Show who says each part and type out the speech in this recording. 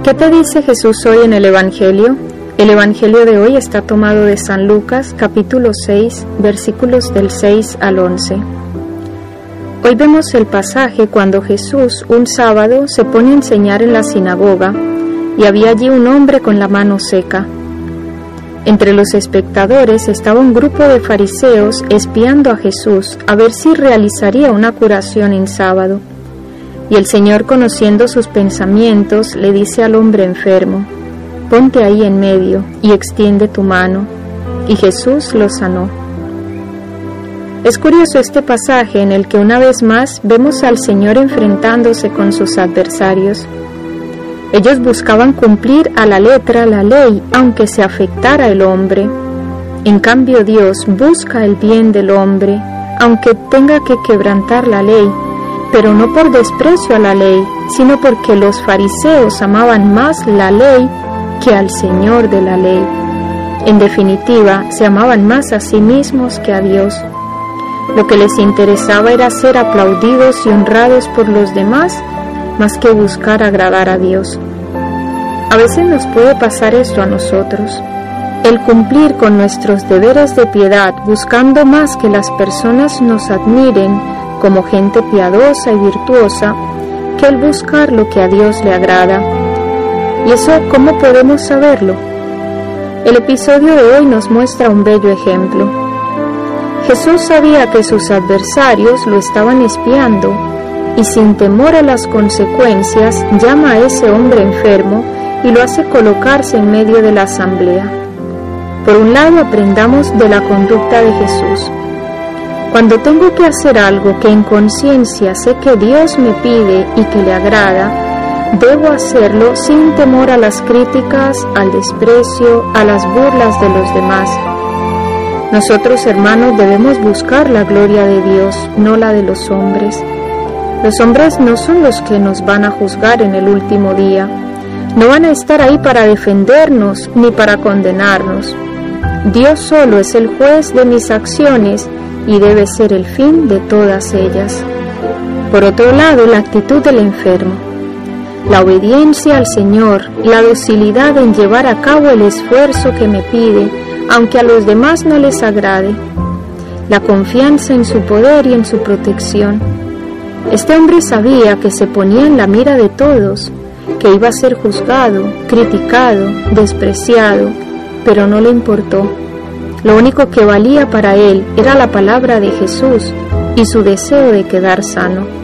Speaker 1: ¿Qué te dice Jesús hoy en el Evangelio? El Evangelio de hoy está tomado de San Lucas, capítulo 6, versículos del 6 al 11. Hoy vemos el pasaje cuando Jesús, un sábado, se pone a enseñar en la sinagoga, y había allí un hombre con la mano seca. Entre los espectadores estaba un grupo de fariseos espiando a Jesús a ver si realizaría una curación en sábado. Y el Señor, conociendo sus pensamientos, le dice al hombre enfermo: «Ponte ahí en medio y extiende tu mano». Y Jesús lo sanó. Es curioso este pasaje en el que una vez más vemos al Señor enfrentándose con sus adversarios. Ellos buscaban cumplir a la letra la ley, aunque se afectara el hombre. En cambio, Dios busca el bien del hombre, aunque tenga que quebrantar la ley, pero no por desprecio a la ley, sino porque los fariseos amaban más la ley que al Señor de la ley. En definitiva, se amaban más a sí mismos que a Dios. Lo que les interesaba era ser aplaudidos y honrados por los demás, más que buscar agradar a Dios. A veces nos puede pasar esto a nosotros, el cumplir con nuestros deberes de piedad, buscando más que las personas nos admiren como gente piadosa y virtuosa, que el buscar lo que a Dios le agrada. ¿Y eso cómo podemos saberlo? El episodio de hoy nos muestra un bello ejemplo. Jesús sabía que sus adversarios lo estaban espiando, y sin temor a las consecuencias llama a ese hombre enfermo y lo hace colocarse en medio de la asamblea. Por un lado, aprendamos de la conducta de Jesús. Cuando tengo que hacer algo que en conciencia sé que Dios me pide y que le agrada, debo hacerlo sin temor a las críticas, al desprecio, a las burlas de los demás. Nosotros, hermanos, debemos buscar la gloria de Dios, no la de los hombres. Los hombres no son los que nos van a juzgar en el último día. No van a estar ahí para defendernos ni para condenarnos. Dios solo es el juez de mis acciones y debe ser el fin de todas ellas. Por otro lado, la actitud del enfermo. La obediencia al Señor, la docilidad en llevar a cabo el esfuerzo que me pide, aunque a los demás no les agrade. La confianza en su poder y en su protección. Este hombre sabía que se ponía en la mira de todos, que iba a ser juzgado, criticado, despreciado, pero no le importó. Lo único que valía para él era la palabra de Jesús y su deseo de quedar sano.